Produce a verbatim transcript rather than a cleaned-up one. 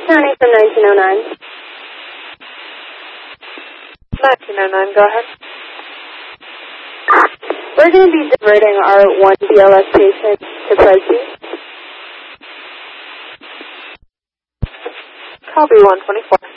County from nineteen oh nine. nineteen oh nine, go ahead. We're going to be diverting our one B L S patient to Presby. Copy one twenty-four.